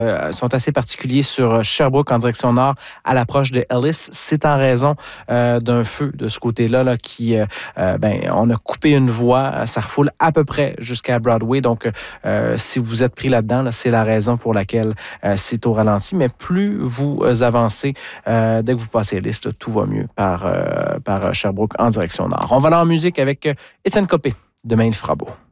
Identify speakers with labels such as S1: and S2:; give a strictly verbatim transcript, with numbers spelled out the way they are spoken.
S1: euh, sont assez particuliers sur Sherbrooke en direction nord à l'approche de Ellis. C'est en raison euh, d'un feu de ce côté-là là, qui, euh, euh, ben, on a coupé une voie. Ça refoule à peu près jusqu'à Broadway. Donc, euh, si vous êtes pris là-dedans, là, c'est la raison pour laquelle euh, c'est au ralenti. Mais plus vous avancez, euh, dès que vous passez Ellis, là, tout va mieux par, euh, par Sherbrooke en direction nord. On va aller en musique avec Étienne Copé. Demain, il fera beau.